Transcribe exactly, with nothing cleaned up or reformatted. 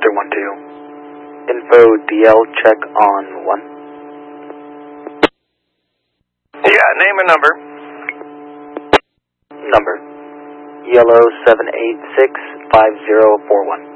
three one two. Info D L check on one. Yeah, name and number. Number. Yellow seven eight six five zero four one.